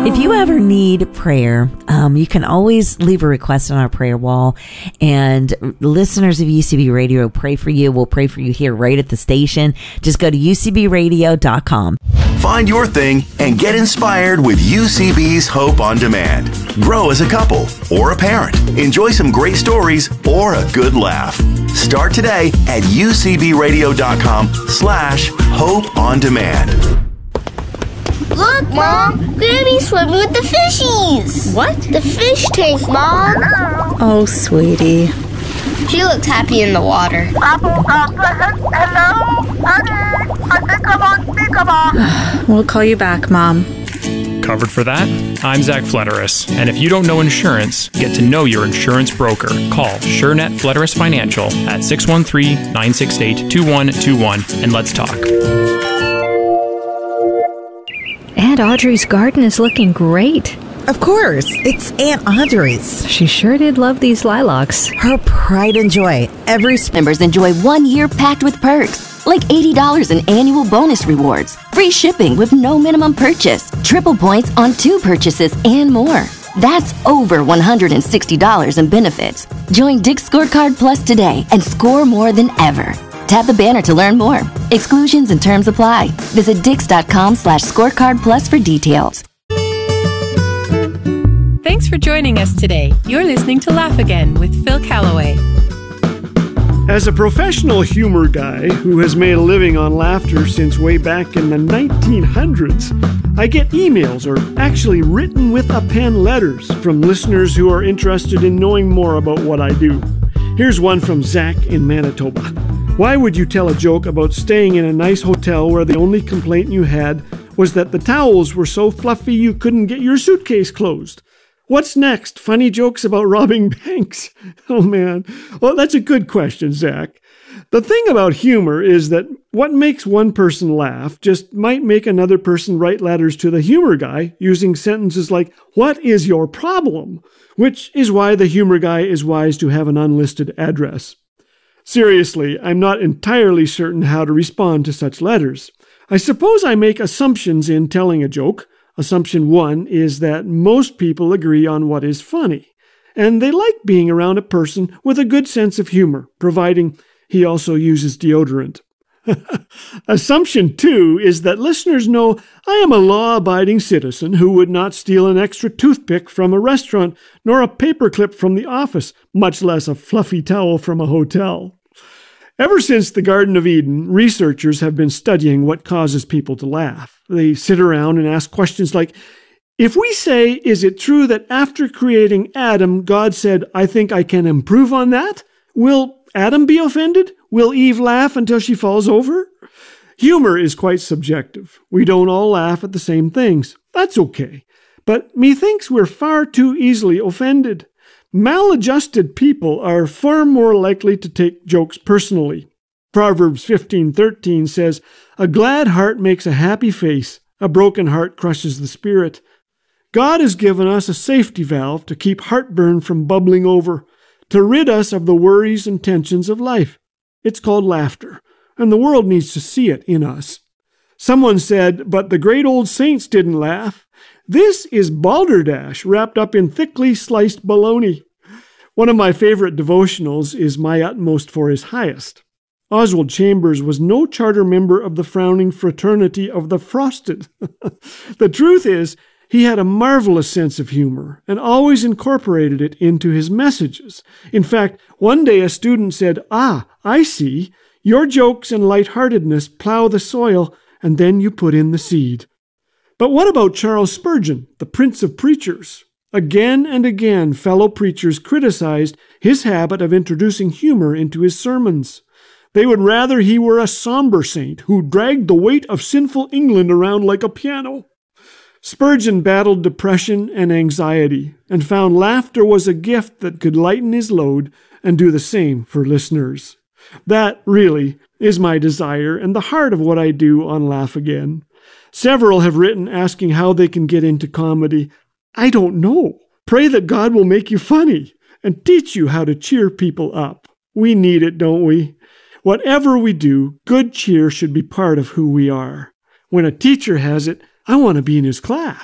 If you ever need prayer, you can always leave a request on our prayer wall, and listeners of UCB Radio will pray for you. We'll pray for you here right at the station. Just go to ucbradio.com. Find your thing and get inspired with UCB's Hope on Demand. Grow as a couple or a parent. Enjoy some great stories or a good laugh. Start today at ucbradio.com/Hope on Demand. Look, Mom! Grammy's swimming with the fishies! What? The fish tank, Mom! Oh, sweetie. She looks happy in the water. We'll call you back, Mom. Covered for that? I'm Zach Flederis, and if you don't know insurance, get to know your insurance broker. Call SureNet Flederis Financial at 613-968-2121 and let's talk. Aunt Audrey's garden is looking great. Of course, it's Aunt Audrey's. She sure did love these lilacs. Her pride and joy. Every Members enjoy 1 year packed with perks, like $80 in annual bonus rewards, free shipping with no minimum purchase, triple points on 2 purchases, and more. That's over $160 in benefits. Join Dick's Scorecard Plus today and score more than ever. Tap the banner to learn more. Exclusions and terms apply. Visit dix.com/scorecard plus for details. Thanks for joining us today. You're listening to Laugh Again with Phil Callaway. As a professional humor guy who has made a living on laughter since way back in the 1900s, I get emails, or actually written with a pen letters, from listeners who are interested in knowing more about what I do. Here's one from Zach in Manitoba. Why would you tell a joke about staying in a nice hotel where the only complaint you had was that the towels were so fluffy you couldn't get your suitcase closed? What's next? Funny jokes about robbing banks? Oh, man. Well, that's a good question, Zach. The thing about humor is that what makes one person laugh just might make another person write letters to the humor guy using sentences like, "What is your problem?" Which is why the humor guy is wise to have an unlisted address. Seriously, I'm not entirely certain how to respond to such letters. I suppose I make assumptions in telling a joke. Assumption 1 is that most people agree on what is funny, and they like being around a person with a good sense of humor, providing he also uses deodorant. Assumption 2 is that listeners know I am a law-abiding citizen who would not steal an extra toothpick from a restaurant nor a paperclip from the office, much less a fluffy towel from a hotel. Ever since the Garden of Eden, researchers have been studying what causes people to laugh. They sit around and ask questions like, if we say, is it true that after creating Adam, God said, I think I can improve on that? Will Adam be offended? Will Eve laugh until she falls over? Humor is quite subjective. We don't all laugh at the same things. That's okay. But methinks we're far too easily offended. Maladjusted people are far more likely to take jokes personally. Proverbs 15:13 says, a glad heart makes a happy face, a broken heart crushes the spirit. God has given us a safety valve to keep heartburn from bubbling over, to rid us of the worries and tensions of life. It's called laughter, and the world needs to see it in us. Someone said, but the great old saints didn't laugh. This is balderdash wrapped up in thickly sliced bologna. One of my favorite devotionals is My Utmost for His Highest. Oswald Chambers was no charter member of the frowning fraternity of the frosted. The truth is, he had a marvelous sense of humor and always incorporated it into his messages. In fact, one day a student said, I see. Your jokes and lightheartedness plow the soil, and then you put in the seed. But what about Charles Spurgeon, the Prince of Preachers? Again and again, fellow preachers criticized his habit of introducing humor into his sermons. They would rather he were a somber saint who dragged the weight of sinful England around like a piano. Spurgeon battled depression and anxiety and found laughter was a gift that could lighten his load and do the same for listeners. That, really, is my desire and the heart of what I do on Laugh Again. Several have written asking how they can get into comedy. I don't know. Pray that God will make you funny and teach you how to cheer people up. We need it, don't we? Whatever we do, good cheer should be part of who we are. When a teacher has it, I want to be in his class.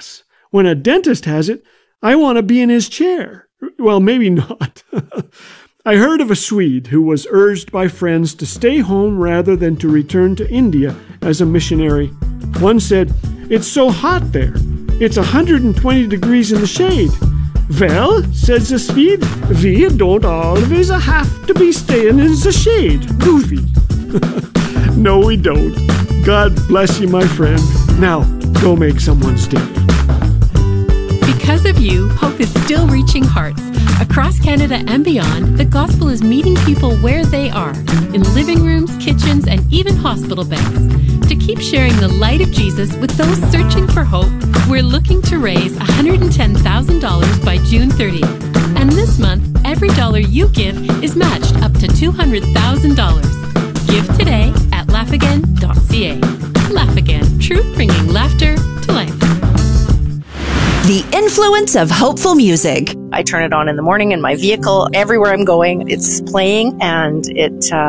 when a dentist has it, I want to be in his chair. Well, maybe not. I heard of a Swede who was urged by friends to stay home rather than to return to India as a missionary. One said, "It's so hot there. It's 120 degrees in the shade." "Well," says the Swede, "we don't always have to be staying in the shade, do we?" No, we don't. God bless you, my friend. Now, go make someone's day. Because of you, hope is still reaching hearts. Across Canada and beyond, the gospel is meeting people where they are, in living rooms, kitchens, and even hospital beds. To keep sharing the light of Jesus with those searching for hope, we're looking to raise $110,000 by June 30th. And this month, every dollar you give is matched up to $200,000. Give today at laughagain.ca. Laugh Again, truth bringing laughter to life. The influence of hopeful music. I turn it on in the morning in my vehicle. Everywhere I'm going, it's playing, and it